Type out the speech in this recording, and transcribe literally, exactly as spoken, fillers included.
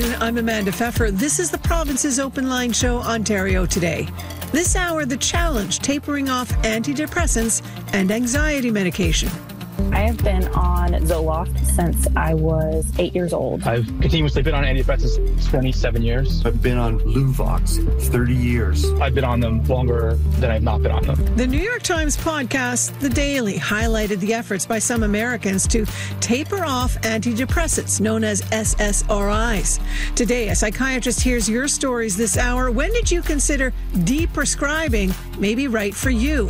I'm Amanda Pfeffer. This is the province's open line show, Ontario Today. This hour, the challenge, tapering off antidepressants and anxiety medication. I have been on Zoloft since I was eight years old. I've continuously been on antidepressants twenty-seven years. I've been on Luvox thirty years. I've been on them longer than I've not been on them. The New York Times podcast, The Daily, highlighted the efforts by some Americans to taper off antidepressants known as S S R Is. Today, a psychiatrist hears your stories this hour. When did you consider deprescribing may be right for you?